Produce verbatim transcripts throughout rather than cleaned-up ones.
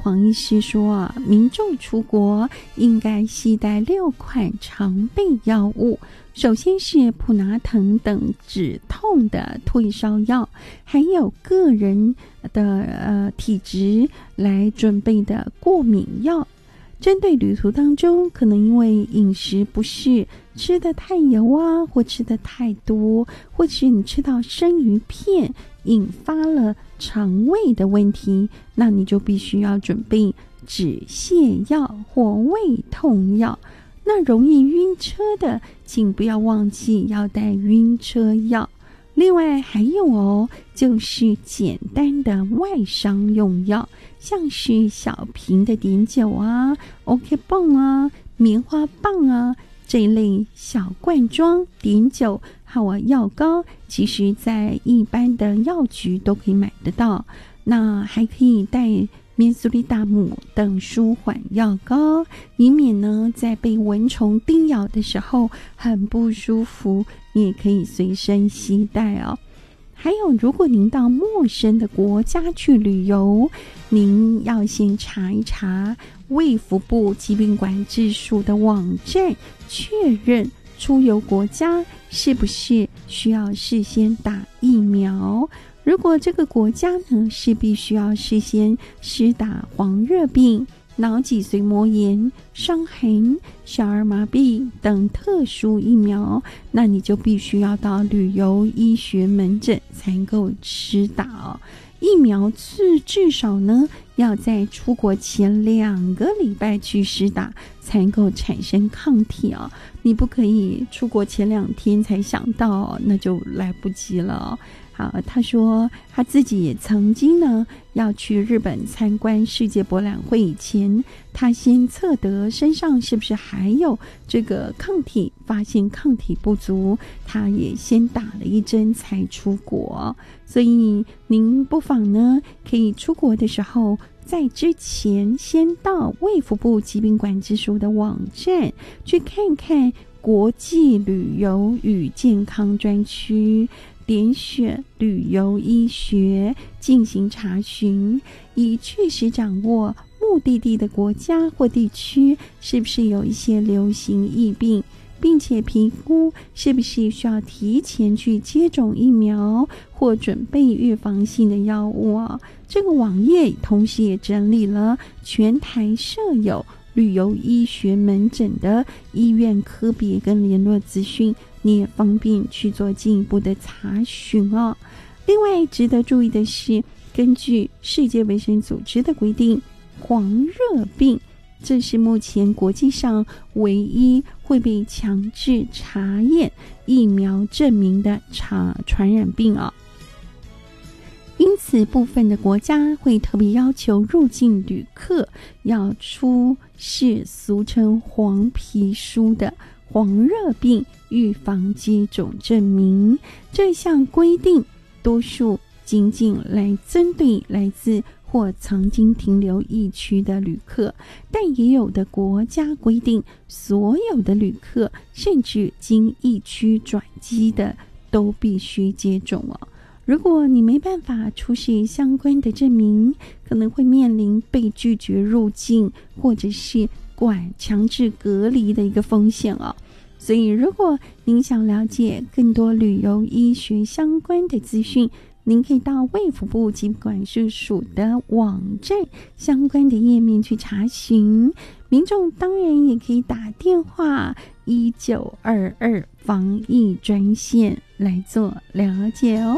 黄医师说啊，民众出国应该携带六款常备药物，首先是普拿疼等止痛的退烧药，还有个人的呃体质来准备的过敏药。针对旅途当中可能因为饮食不适，吃得太油啊，或吃得太多，或是你吃到生鱼片引发了肠胃的问题，那你就必须要准备止泻药或胃痛药。那容易晕车的，请不要忘记要带晕车药。另外还有哦，就是简单的外伤用药，像是小瓶的碘酒啊、OK 泵啊、棉花棒啊这一类小罐装碘酒和药膏，其实在一般的药局都可以买得到。那还可以带面苏利大姆等舒缓药膏，以免呢在被蚊虫叮咬的时候很不舒服，你也可以随身携带哦。还有，如果您到陌生的国家去旅游，您要先查一查卫福部疾病管制署的网站，确认出游国家是不是需要事先打疫苗。如果这个国家呢是必须要事先施打黄热病、脑脊髓膜炎、伤痕、小儿麻痹等特殊疫苗，那你就必须要到旅游医学门诊才能够施打哦。疫苗至至少呢要在出国前两个礼拜去施打，才能够产生抗体哦。你不可以出国前两天才想到哦，那就来不及了哦。好，他说他自己也曾经呢要去日本参观世界博览会以前，他先测得身上是不是还有这个抗体，发现抗体不足，他也先打了一针才出国。所以您不妨呢可以出国的时候，在之前先到卫福部疾病管制署的网站去看看国际旅游与健康专区，点选旅游医学进行查询，以确实掌握目的地的国家或地区是不是有一些流行疫病，并且评估是不是需要提前去接种疫苗或准备预防性的药物啊。这个网页同时也整理了全台设有旅游医学门诊的医院科别跟联络资讯，你也方便去做进一步的查询哦。另外值得注意的是，根据世界卫生组织的规定，黄热病这是目前国际上唯一会被强制查验疫苗证明的传传染病啊。因此部分的国家会特别要求入境旅客要出示俗称黄皮书的黄热病预防接种证明。这项规定多数仅仅来针对来自或曾经停留疫区的旅客，但也有的国家规定所有的旅客甚至经疫区转机的都必须接种哦。如果你没办法出示相关的证明，可能会面临被拒绝入境或者是管强制隔离的一个风险哦。所以如果您想了解更多旅游医学相关的资讯，您可以到卫福部疾病管制署的网站相关的页面去查询。民众当然也可以打电话一九二二防疫专线来做了解哦。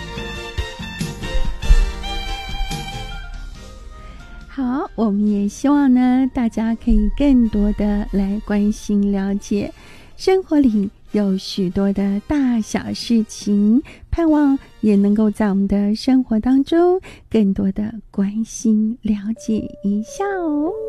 好，我们也希望呢大家可以更多的来关心了解，生活里有许多的大小事情，盼望也能够在我们的生活当中更多的关心了解一下哦。